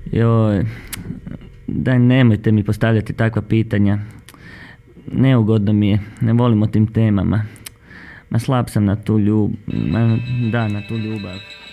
Joj, daj nemojte mi postavljati takva pitanja. Neugodno mi je, ne volim o tim temama. Ma slab sam na tu na tu ljubav.